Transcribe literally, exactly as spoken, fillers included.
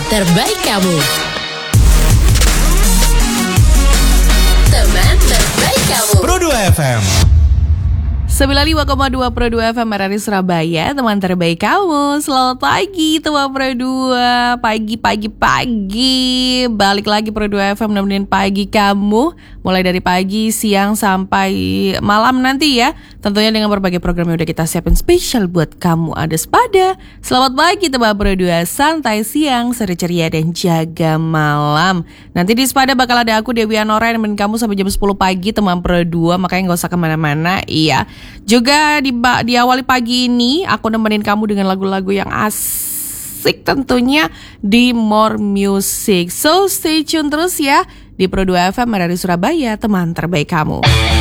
terbaik kamu. Teman terbaik kamu. Pro dua F M sembilan puluh lima koma dua Pro dua F M R R I Surabaya, teman terbaik kamu. Selamat pagi teman Pro dua. Pagi, pagi, pagi. Balik lagi Pro dua F M nemenin pagi kamu. Mulai dari pagi, siang, sampai malam nanti ya. Tentunya dengan berbagai program yang udah kita siapin spesial buat kamu. Ada Spada. Selamat pagi teman Pro dua. Santai siang, seri ceria, dan jaga malam. Nanti di Spada bakal ada aku Dewi Anora yang nemenin kamu sampai jam sepuluh pagi teman Pro dua. Makanya gak usah kemana-mana. Iya. Juga di, di awali pagi ini aku nemenin kamu dengan lagu-lagu yang asik tentunya di More Music. So stay tune terus ya di Pro dua F M R R I Surabaya, teman terbaik kamu.